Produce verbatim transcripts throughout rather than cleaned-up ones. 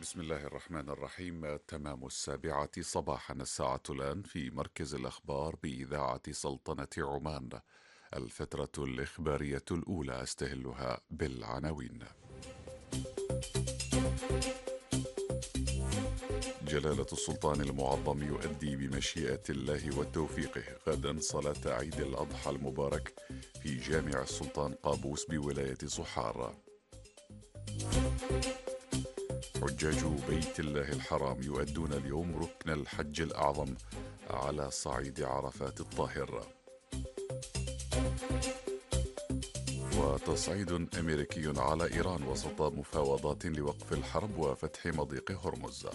بسم الله الرحمن الرحيم. تمام السابعة صباحا الساعة الآن في مركز الأخبار بإذاعة سلطنة عمان. الفترة الإخبارية الأولى أستهلها بالعناوين. جلالة السلطان المعظم يؤدي بمشيئة الله وتوفيقه غدا صلاة عيد الأضحى المبارك في جامع السلطان قابوس بولاية صحار. حجاج بيت الله الحرام يؤدون اليوم ركن الحج الأعظم على صعيد عرفات الطاهر. وتصعيد أمريكي على إيران وسط مفاوضات لوقف الحرب وفتح مضيق هرمز.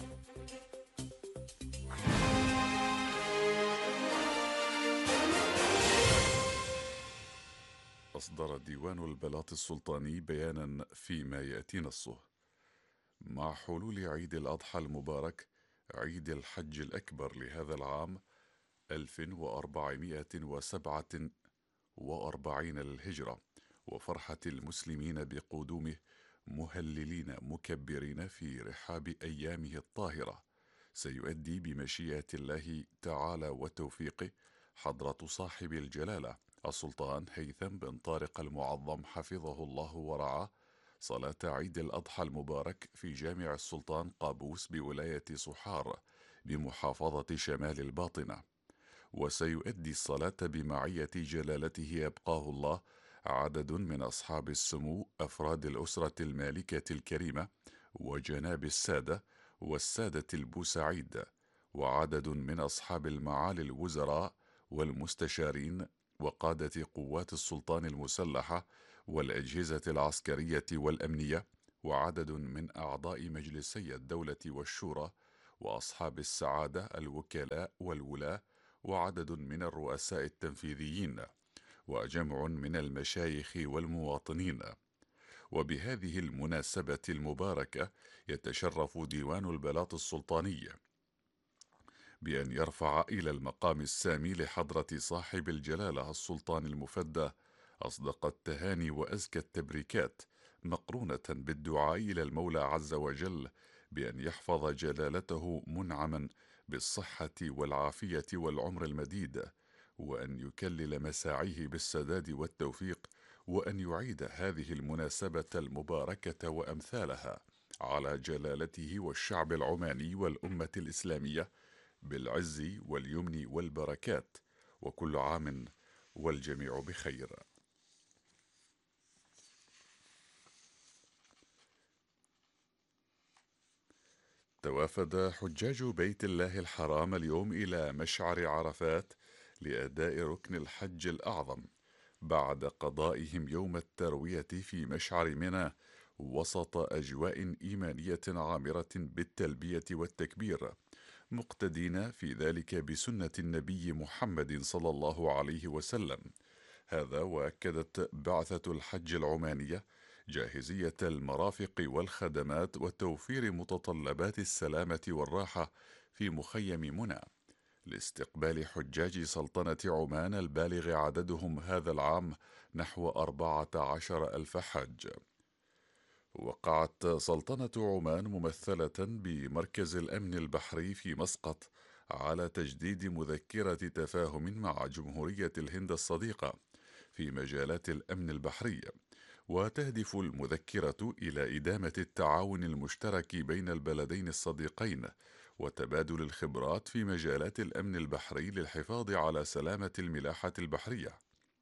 أصدر ديوان البلاط السلطاني بيانا فيما يأتي نصه: مع حلول عيد الأضحى المبارك عيد الحج الأكبر لهذا العام ألف وأربعمائة وسبعة وأربعين للهجرة، وفرحة المسلمين بقدومه مهللين مكبرين في رحاب أيامه الطاهرة، سيؤدي بمشيئة الله تعالى وتوفيقه حضرة صاحب الجلالة السلطان هيثم بن طارق المعظم حفظه الله ورعاه صلاة عيد الأضحى المبارك في جامع السلطان قابوس بولاية صحار بمحافظة شمال الباطنة. وسيؤدي الصلاة بمعية جلالته يبقاه الله عدد من أصحاب السمو أفراد الأسرة المالكة الكريمة وجناب السادة والسادة البوسعيد، وعدد من أصحاب المعالي الوزراء والمستشارين وقادة قوات السلطان المسلحة والأجهزة العسكرية والأمنية، وعدد من أعضاء مجلسي الدولة والشورى وأصحاب السعادة الوكلاء والولاة، وعدد من الرؤساء التنفيذيين، وجمع من المشايخ والمواطنين. وبهذه المناسبة المباركة يتشرف ديوان البلاط السلطاني بأن يرفع إلى المقام السامي لحضرة صاحب الجلالة السلطان المفدى أصدق التهاني وأزكى التبريكات، مقرونة بالدعاء إلى المولى عز وجل بأن يحفظ جلالته منعما بالصحة والعافية والعمر المديد، وأن يكلل مساعيه بالسداد والتوفيق، وأن يعيد هذه المناسبة المباركة وأمثالها على جلالته والشعب العماني والأمة الإسلامية بالعز واليمن والبركات، وكل عام والجميع بخير. توافد حجاج بيت الله الحرام اليوم إلى مشعر عرفات لأداء ركن الحج الأعظم بعد قضائهم يوم التروية في مشعر منى وسط أجواء إيمانية عامرة بالتلبية والتكبير، مقتدين في ذلك بسنة النبي محمد صلى الله عليه وسلم. هذا وأكدت بعثة الحج العمانية جاهزية المرافق والخدمات وتوفير متطلبات السلامة والراحة في مخيم منى لاستقبال حجاج سلطنة عمان البالغ عددهم هذا العام نحو أربعة عشر ألف حاج. وقعت سلطنة عمان ممثلة بمركز الأمن البحري في مسقط على تجديد مذكرة تفاهم مع جمهورية الهند الصديقة في مجالات الأمن البحري، وتهدف المذكرة إلى إدامة التعاون المشترك بين البلدين الصديقين وتبادل الخبرات في مجالات الأمن البحري للحفاظ على سلامة الملاحة البحرية.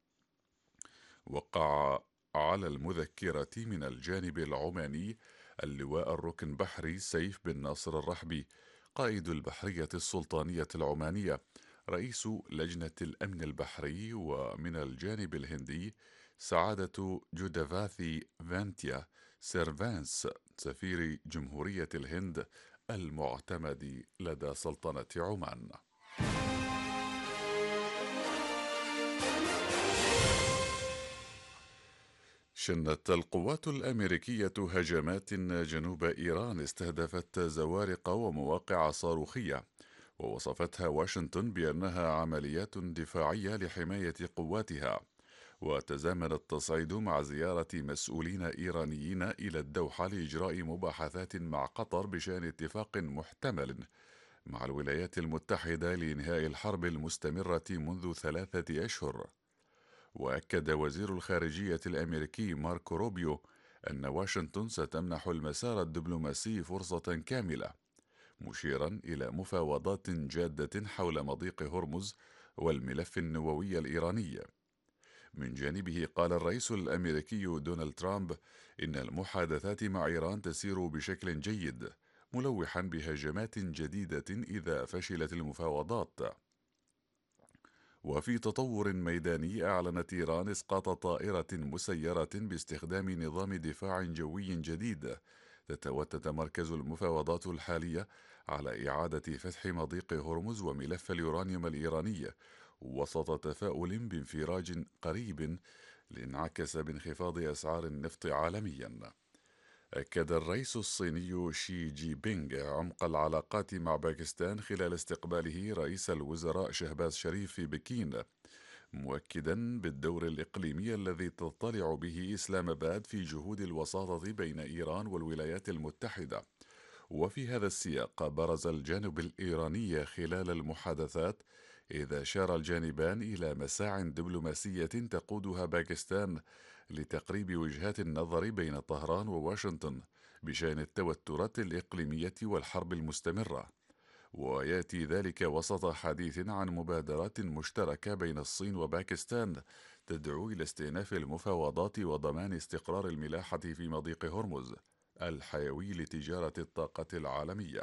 وقع على المذكرة من الجانب العماني اللواء الركن بحري سيف بن ناصر الرحبي قائد البحرية السلطانية العمانية رئيس لجنة الأمن البحري، ومن الجانب الهندي سعادة جودافاثي فانتيا سيرفانس سفير جمهورية الهند المعتمد لدى سلطنة عمان. شنت القوات الأمريكية هجمات جنوب إيران استهدفت زوارق ومواقع صاروخية، ووصفتها واشنطن بأنها عمليات دفاعية لحماية قواتها، وتزامن التصعيد مع زيارة مسؤولين إيرانيين إلى الدوحة لإجراء مباحثات مع قطر بشأن اتفاق محتمل مع الولايات المتحدة لإنهاء الحرب المستمرة منذ ثلاثة أشهر. وأكد وزير الخارجية الأمريكي ماركو روبيو أن واشنطن ستمنح المسار الدبلوماسي فرصة كاملة، مشيرا إلى مفاوضات جادة حول مضيق هرمز والملف النووي الإيراني. من جانبه قال الرئيس الأمريكي دونالد ترامب إن المحادثات مع إيران تسير بشكل جيد، ملوحا بهجمات جديدة إذا فشلت المفاوضات. وفي تطور ميداني، أعلنت إيران إسقاط طائرة مسيرة باستخدام نظام دفاع جوي جديد، وتتمركز المفاوضات الحالية على إعادة فتح مضيق هرمز وملف اليورانيوم الإيراني، وسط تفاؤل بانفراج قريب لانعكس بانخفاض أسعار النفط عالميا. أكد الرئيس الصيني شي جي بينغ عمق العلاقات مع باكستان خلال استقباله رئيس الوزراء شهباز شريف في بكين، مؤكدا بالدور الإقليمي الذي تطلع به إسلام آباد في جهود الوساطة بين إيران والولايات المتحدة. وفي هذا السياق برز الجانب الإيراني خلال المحادثات، إذا أشار الجانبان إلى مساع دبلوماسية تقودها باكستان لتقريب وجهات النظر بين طهران وواشنطن بشأن التوترات الإقليمية والحرب المستمرة. ويأتي ذلك وسط حديث عن مبادرات مشتركة بين الصين وباكستان تدعو إلى استئناف المفاوضات وضمان استقرار الملاحة في مضيق هرمز الحيوي لتجارة الطاقة العالمية.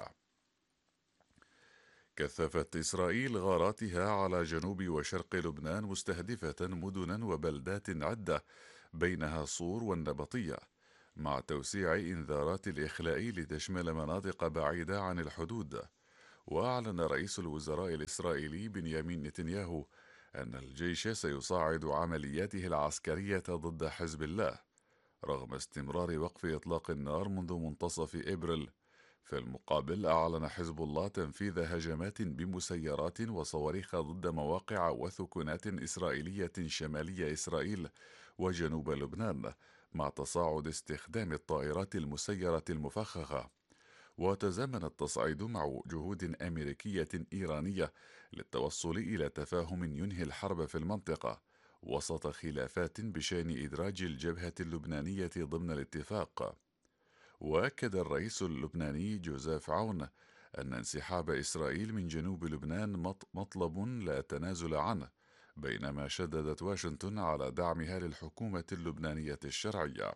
كثفت إسرائيل غاراتها على جنوب وشرق لبنان مستهدفة مدنا وبلدات عدة بينها صور والنبطية، مع توسيع إنذارات الإخلاء لتشمل مناطق بعيدة عن الحدود. وأعلن رئيس الوزراء الإسرائيلي بنيامين نتنياهو أن الجيش سيصعد عملياته العسكرية ضد حزب الله رغم استمرار وقف إطلاق النار منذ منتصف إبريل. في المقابل، أعلن حزب الله تنفيذ هجمات بمسيرات وصواريخ ضد مواقع وثكنات إسرائيلية شمالي إسرائيل وجنوب لبنان، مع تصاعد استخدام الطائرات المسيرة المفخخة. وتزامن التصعيد مع جهود أمريكية إيرانية للتوصل إلى تفاهم ينهي الحرب في المنطقة، وسط خلافات بشأن إدراج الجبهة اللبنانية ضمن الاتفاق. وأكد الرئيس اللبناني جوزيف عون أن انسحاب إسرائيل من جنوب لبنان مطلب لا تنازل عنه، بينما شددت واشنطن على دعمها للحكومة اللبنانية الشرعية.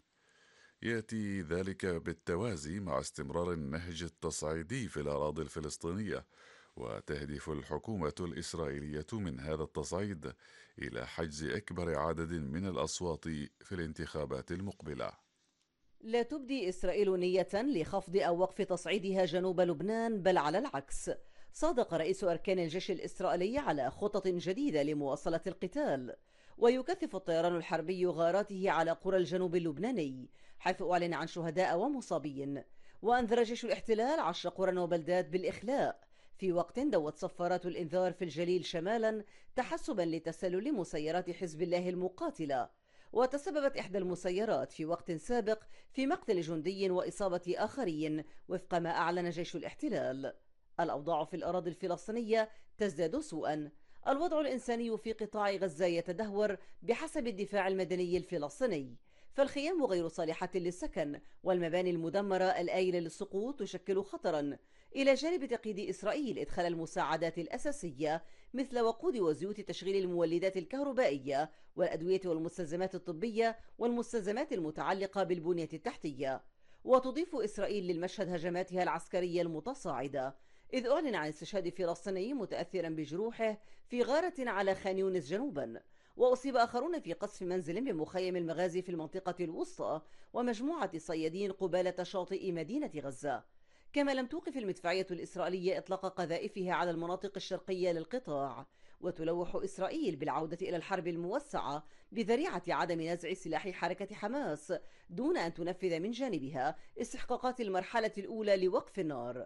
يأتي ذلك بالتوازي مع استمرار النهج التصعيدي في الأراضي الفلسطينية، وتهدف الحكومة الإسرائيلية من هذا التصعيد إلى حجز أكبر عدد من الأصوات في الانتخابات المقبلة. لا تبدي إسرائيل نية لخفض أو وقف تصعيدها جنوب لبنان، بل على العكس. صادق رئيس أركان الجيش الإسرائيلي على خطط جديدة لمواصلة القتال، ويكثف الطيران الحربي غاراته على قرى الجنوب اللبناني، حيث أعلن عن شهداء ومصابين. وأنذر جيش الاحتلال عشر قرى وبلدات بالإخلاء، في وقت دوت صفارات الإنذار في الجليل شمالا تحسبا لتسلل مسيرات حزب الله المقاتلة. وتسببت إحدى المسيرات في وقت سابق في مقتل جندي وإصابة آخرين، وفق ما أعلن جيش الاحتلال. الأوضاع في الأراضي الفلسطينية تزداد سوءا. الوضع الإنساني في قطاع غزة يتدهور بحسب الدفاع المدني الفلسطيني، فالخيام غير صالحة للسكن، والمباني المدمرة الآيلة للسقوط تشكل خطرا، إلى جانب تقييد إسرائيل إدخال المساعدات الأساسية مثل وقود وزيوت تشغيل المولدات الكهربائية والأدوية والمستلزمات الطبية والمستلزمات المتعلقة بالبنية التحتية. وتضيف إسرائيل للمشهد هجماتها العسكرية المتصاعدة، إذ أعلن عن استشهاد فلسطيني متأثرا بجروحه في غارة على خان يونس جنوبا، وأصيب آخرون في قصف منزل بمخيم المغازي في المنطقة الوسطى ومجموعة صيادين قبالة شاطئ مدينة غزة. كما لم توقف المدفعية الإسرائيلية إطلاق قذائفها على المناطق الشرقية للقطاع، وتلوح إسرائيل بالعودة إلى الحرب الموسعة بذريعة عدم نزع سلاح حركة حماس، دون أن تنفذ من جانبها استحقاقات المرحلة الأولى لوقف النار.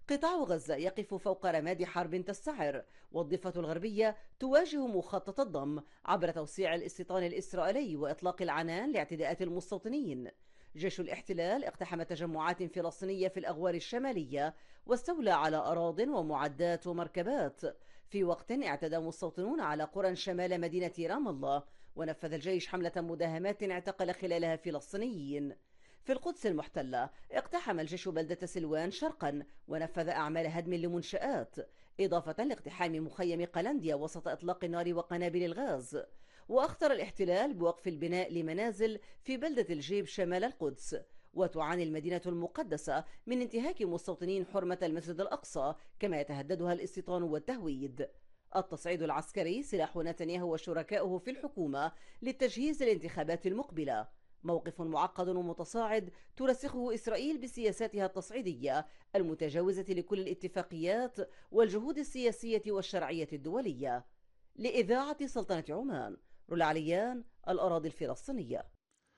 قطاع غزة يقف فوق رماد حرب تستعر، والضفة الغربية تواجه مخطط الضم عبر توسيع الاستيطان الإسرائيلي وإطلاق العنان لاعتداءات المستوطنين. جيش الاحتلال اقتحم تجمعات فلسطينية في الأغوار الشمالية واستولى على أراضٍ ومعدات ومركبات، في وقت اعتدى مستوطنون على قرى شمال مدينة رام الله، ونفذ الجيش حملة مداهمات اعتقل خلالها فلسطينيين. في القدس المحتلة اقتحم الجيش بلدة سلوان شرقا ونفذ أعمال هدم لمنشآت، إضافة لاقتحام مخيم قلنديا وسط إطلاق النار وقنابل الغاز. وأخطر الاحتلال بوقف البناء لمنازل في بلدة الجيب شمال القدس. وتعاني المدينة المقدسة من انتهاك مستوطنين حرمة المسجد الأقصى، كما يتهددها الاستيطان والتهويد. التصعيد العسكري سلاح نتنياهو وشركائه في الحكومة للتجهيز للانتخابات المقبلة، موقف معقد ومتصاعد ترسخه إسرائيل بسياساتها التصعيدية المتجاوزة لكل الاتفاقيات والجهود السياسية والشرعية الدولية. لإذاعة سلطنة عمان، رولا عليان، الأراضي الفلسطينية.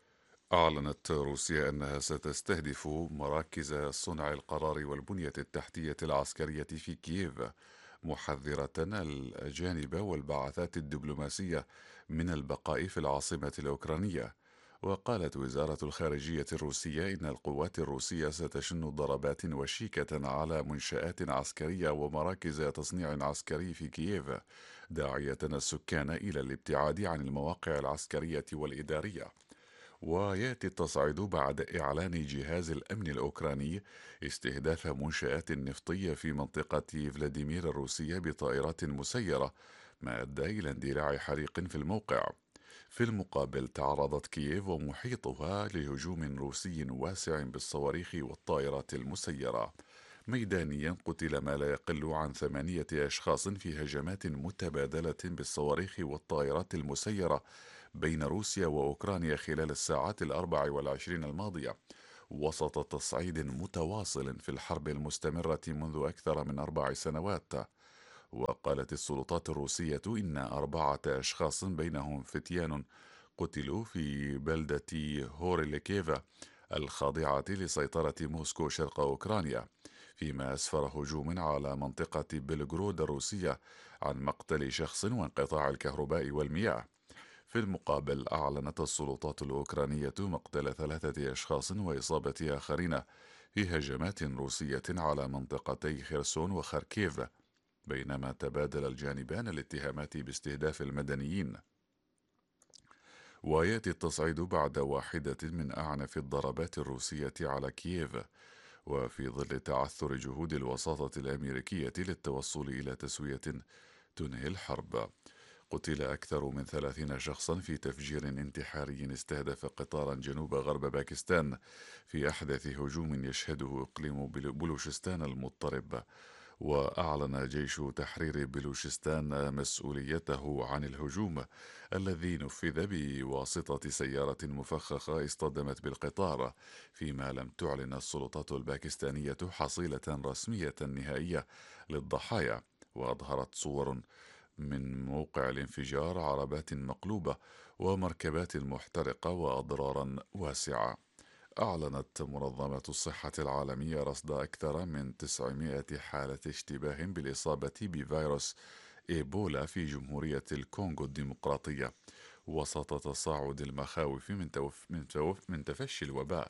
أعلنت روسيا أنها ستستهدف مراكز صنع القرار والبنية التحتية العسكرية في كييف، محذرة الأجانب والبعثات الدبلوماسية من البقاء في العاصمة الأوكرانية. وقالت وزارة الخارجية الروسية إن القوات الروسية ستشن ضربات وشيكة على منشآت عسكرية ومراكز تصنيع عسكري في كييف، داعية السكان إلى الابتعاد عن المواقع العسكرية والإدارية. ويأتي التصعيد بعد إعلان جهاز الأمن الأوكراني استهداف منشآت نفطية في منطقة فلاديمير الروسية بطائرات مسيرة، ما أدى إلى اندلاع حريق في الموقع. في المقابل تعرضت كييف ومحيطها لهجوم روسي واسع بالصواريخ والطائرات المسيرة. ميدانيا قتل ما لا يقل عن ثمانية أشخاص في هجمات متبادلة بالصواريخ والطائرات المسيرة بين روسيا وأوكرانيا خلال الساعات الأربع والعشرين الماضية، وسط تصعيد متواصل في الحرب المستمرة منذ أكثر من أربع سنوات. وقالت السلطات الروسية إن أربعة أشخاص بينهم فتيان قتلوا في بلدة هوريليكيفا الخاضعة لسيطرة موسكو شرق أوكرانيا، فيما أسفر هجوم على منطقة بلغرود الروسية عن مقتل شخص وانقطاع الكهرباء والمياه. في المقابل أعلنت السلطات الأوكرانية مقتل ثلاثة أشخاص وإصابة آخرين في هجمات روسية على منطقتي خيرسون وخاركيف، بينما تبادل الجانبان الاتهامات باستهداف المدنيين. ويأتي التصعيد بعد واحدة من أعنف الضربات الروسية على كييف، وفي ظل تعثر جهود الوساطة الأمريكية للتوصل إلى تسوية تنهي الحرب. قتل أكثر من ثلاثين شخصا في تفجير انتحاري استهدف قطارا جنوب غرب باكستان في أحدث هجوم يشهده إقليم بلوشستان المضطرب. وأعلن جيش تحرير بلوشستان مسؤوليته عن الهجوم الذي نفذ بواسطة سيارة مفخخة اصطدمت بالقطار، فيما لم تعلن السلطات الباكستانية حصيلة رسمية نهائية للضحايا. وأظهرت صور من موقع الانفجار عربات مقلوبة ومركبات محترقة وأضرارا واسعة. أعلنت منظمة الصحة العالمية رصد أكثر من تسعمائة حالة اشتباه بالإصابة بفيروس إيبولا في جمهورية الكونغو الديمقراطية، وسط تصاعد المخاوف من, توف من, توف من تفشي الوباء.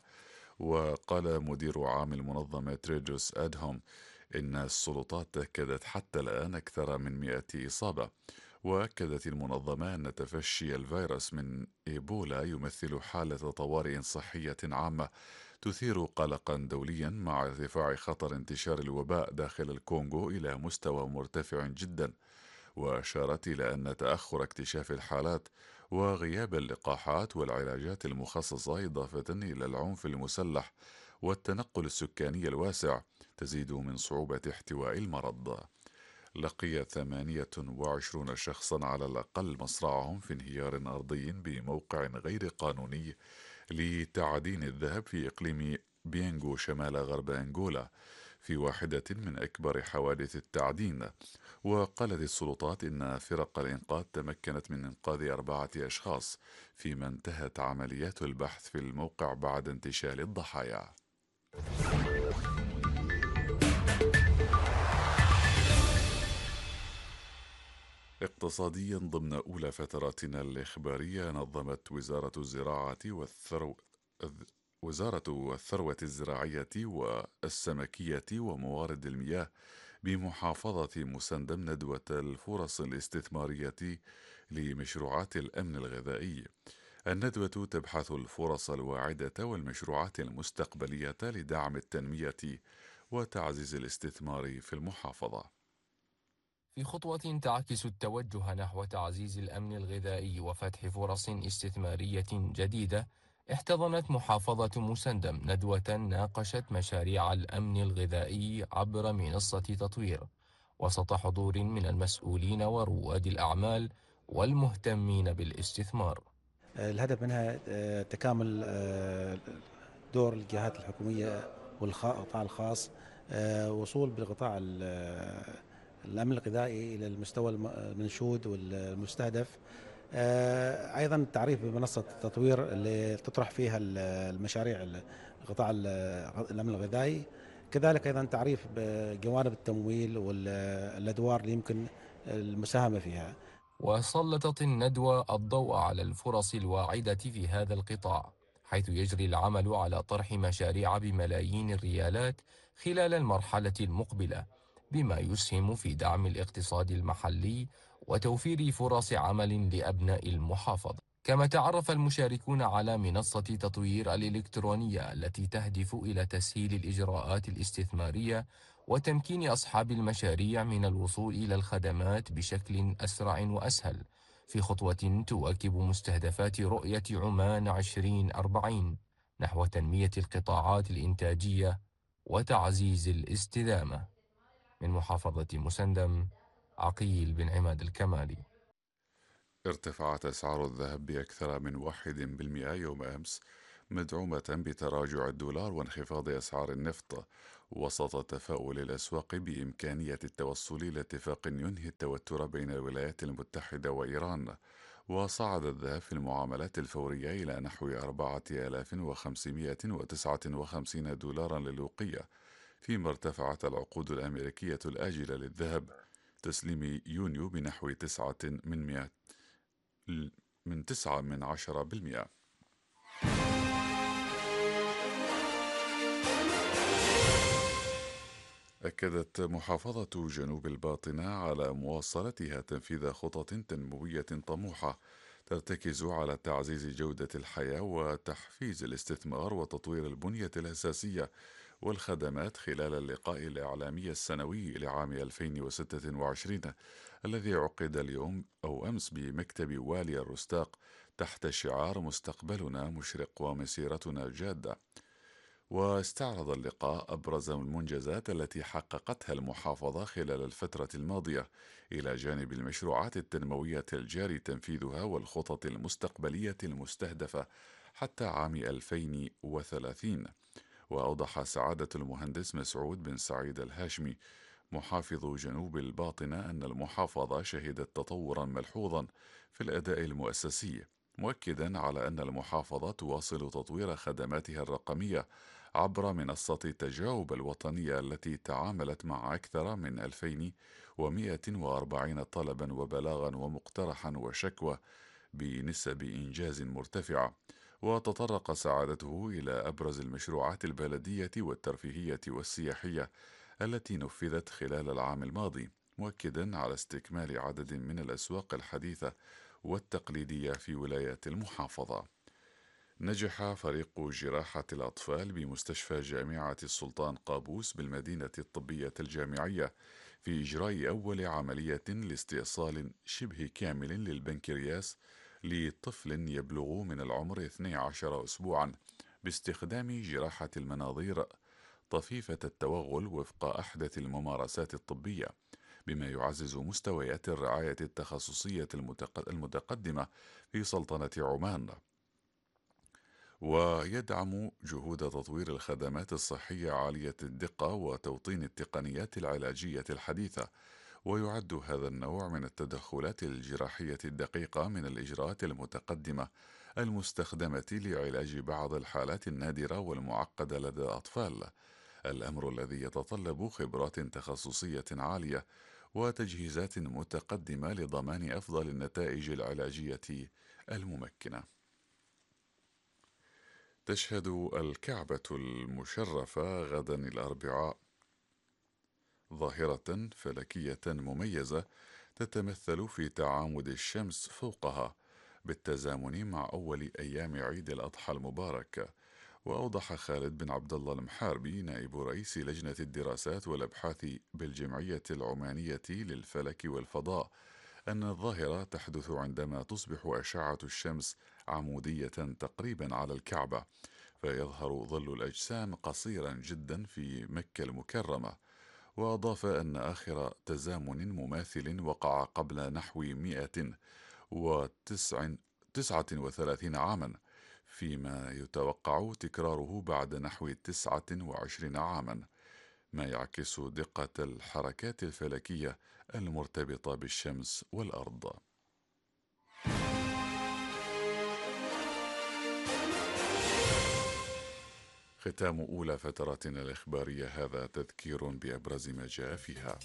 وقال مدير عام المنظمة تريدوس أدهم إن السلطات أكدت حتى الآن أكثر من مئة إصابة. وأكدت المنظمة أن تفشي الفيروس من إيبولا يمثل حالة طوارئ صحية عامة تثير قلقا دوليا، مع ارتفاع خطر انتشار الوباء داخل الكونغو إلى مستوى مرتفع جدا. وأشارت إلى أن تأخر اكتشاف الحالات وغياب اللقاحات والعلاجات المخصصة، إضافة إلى العنف المسلح والتنقل السكاني الواسع، تزيد من صعوبة احتواء المرض. لقي ثمانية وعشرين شخصا على الأقل مصرعهم في انهيار أرضي بموقع غير قانوني لتعدين الذهب في إقليم بينغو شمال غرب أنغولا، في واحدة من أكبر حوادث التعدين. وقالت السلطات إن فرق الإنقاذ تمكنت من إنقاذ أربعة أشخاص، فيما انتهت عمليات البحث في الموقع بعد انتشال الضحايا. اقتصاديا. ضمن أولى فتراتنا الإخبارية، نظمت وزارة الزراعة والثرو الذ- وزارة الثروة الزراعية والسمكية وموارد المياه بمحافظة مسندم ندوة الفرص الاستثمارية لمشروعات الأمن الغذائي. الندوة تبحث الفرص الواعدة والمشروعات المستقبلية لدعم التنمية وتعزيز الاستثمار في المحافظة. في خطوة تعكس التوجه نحو تعزيز الأمن الغذائي وفتح فرص استثمارية جديدة، احتضنت محافظة مسندم ندوة ناقشت مشاريع الأمن الغذائي عبر منصة تطوير، وسط حضور من المسؤولين ورواد الأعمال والمهتمين بالاستثمار. الهدف منها آه، تكامل آه، دور الجهات الحكومية والقطاع الخاص، آه، وصول بالقطاع ال- آه، الأمن الغذائي إلى المستوى الم- المنشود والمستهدف. آه، أيضا تعريف بمنصة التطوير اللي تطرح فيها ال- المشاريع ال- قطاع ال- الأمن الغذائي. كذلك أيضا تعريف بجوانب التمويل والأدوار اللي يمكن المساهمة فيها. وسلطت الندوة الضوء على الفرص الواعدة في هذا القطاع، حيث يجري العمل على طرح مشاريع بملايين الريالات خلال المرحلة المقبلة، بما يسهم في دعم الاقتصاد المحلي وتوفير فرص عمل لأبناء المحافظة. كما تعرف المشاركون على منصة تطوير الإلكترونية التي تهدف إلى تسهيل الإجراءات الاستثمارية وتمكين أصحاب المشاريع من الوصول إلى الخدمات بشكل أسرع وأسهل، في خطوة تواكب مستهدفات رؤية عمان عشرين أربعين نحو تنمية القطاعات الإنتاجية وتعزيز الاستدامة. من محافظة مسندم، عقيل بن عماد الكمالي. ارتفعت أسعار الذهب بأكثر من واحد بالمئة يوم أمس، مدعومة بتراجع الدولار وانخفاض أسعار النفط، وسط تفاؤل الأسواق بإمكانية التوصل إلى اتفاق ينهي التوتر بين الولايات المتحدة وإيران. وصعد الذهب في المعاملات الفورية إلى نحو أربعة آلاف وخمسمائة وتسعة وخمسين دولارا للأوقية، فيما ارتفعت العقود الأمريكية الآجلة للذهب تسليم يونيو بنحو تسعة من مئة من تسعة من عشرة بالمئة. أكدت محافظة جنوب الباطنة على مواصلتها تنفيذ خطط تنموية طموحة ترتكز على تعزيز جودة الحياة وتحفيز الاستثمار وتطوير البنية الأساسية والخدمات خلال اللقاء الإعلامي السنوي لعام ألفين وستة وعشرين الذي عقد اليوم أو أمس بمكتب والي الرستاق تحت شعار مستقبلنا مشرق ومسيرتنا جادة. واستعرض اللقاء أبرز المنجزات التي حققتها المحافظة خلال الفترة الماضية، إلى جانب المشروعات التنموية الجاري تنفيذها والخطط المستقبلية المستهدفة حتى عام ألفين وثلاثين. وأوضح سعادة المهندس مسعود بن سعيد الهاشمي محافظ جنوب الباطنة أن المحافظة شهدت تطورا ملحوظا في الأداء المؤسسي، مؤكدا على أن المحافظة تواصل تطوير خدماتها الرقمية عبر منصة تجاوب الوطنية التي تعاملت مع أكثر من ألفين ومئة وأربعين طلبا وبلاغا ومقترحا وشكوى بنسب إنجاز مرتفعة. وتطرق سعادته إلى أبرز المشروعات البلدية والترفيهية والسياحية التي نفذت خلال العام الماضي، مؤكدا على استكمال عدد من الأسواق الحديثة والتقليدية في ولايات المحافظة. نجح فريق جراحة الأطفال بمستشفى جامعة السلطان قابوس بالمدينة الطبية الجامعية في إجراء أول عملية لاستئصال شبه كامل للبنكرياس لطفل يبلغ من العمر اثني عشر أسبوعا باستخدام جراحة المناظير طفيفة التوغل وفق أحدث الممارسات الطبية، بما يعزز مستويات الرعاية التخصصية المتق- المتقدمة في سلطنة عمان، ويدعم جهود تطوير الخدمات الصحية عالية الدقة وتوطين التقنيات العلاجية الحديثة. ويعد هذا النوع من التدخلات الجراحية الدقيقة من الإجراءات المتقدمة المستخدمة لعلاج بعض الحالات النادرة والمعقدة لدى الأطفال، الأمر الذي يتطلب خبرات تخصصية عالية وتجهيزات متقدمة لضمان أفضل النتائج العلاجية الممكنة. تشهد الكعبة المشرفة غدا الأربعاء ظاهرة فلكية مميزة تتمثل في تعامد الشمس فوقها بالتزامن مع أول أيام عيد الأضحى المبارك. وأوضح خالد بن عبد الله المحاربي نائب رئيس لجنة الدراسات والأبحاث بالجمعية العمانية للفلك والفضاء أن الظاهرة تحدث عندما تصبح أشعة الشمس عمودية تقريبا على الكعبة، فيظهر ظل الأجسام قصيرا جدا في مكة المكرمة. وأضاف أن آخر تزامن مماثل وقع قبل نحو مئة وتسعة وثلاثين عاما، فيما يتوقع تكراره بعد نحو تسعة وعشرين عاما، ما يعكس دقة الحركات الفلكية المرتبطة بالشمس والأرض. ختام أولى فتراتنا الإخبارية، هذا تذكير بأبرز ما جاء فيها.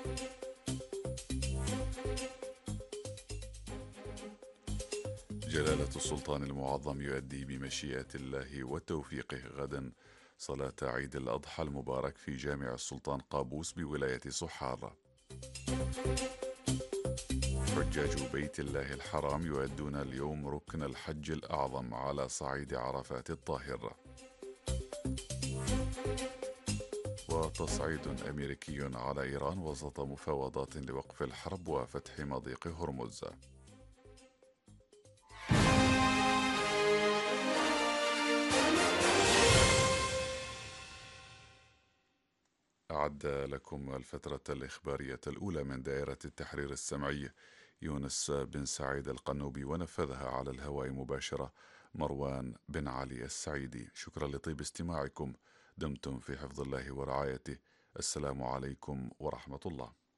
جلالة السلطان المعظم يؤدي بمشيئة الله وتوفيقه غدا صلاة عيد الأضحى المبارك في جامع السلطان قابوس بولاية صحار. حجاج بيت الله الحرام يؤدون اليوم ركن الحج الأعظم على صعيد عرفات الطاهر. وتصعيد أمريكي على إيران وسط مفاوضات لوقف الحرب وفتح مضيق هرمز. أعد لكم الفترة الإخبارية الأولى من دائرة التحرير السمعي يونس بن سعيد القنوبي، ونفذها على الهواء مباشرة مروان بن علي السعيدي. شكرا لطيب استماعكم، دمتم في حفظ الله ورعايته. السلام عليكم ورحمة الله.